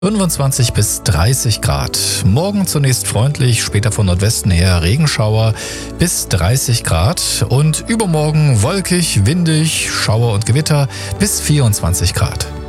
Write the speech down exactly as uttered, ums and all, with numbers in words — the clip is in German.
fünfundzwanzig bis dreißig Grad. Morgen zunächst freundlich, später von Nordwesten her Regenschauer bis dreißig Grad. Und übermorgen wolkig, windig, Schauer und Gewitter bis vierundzwanzig Grad.